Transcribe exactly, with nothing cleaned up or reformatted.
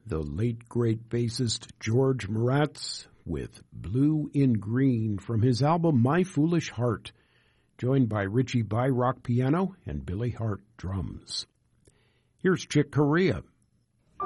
the late great bassist George Moratz with Blue in Green from his album My Foolish Heart, joined by Richie Byrock piano and Billy Hart drums. Here's Chick Corea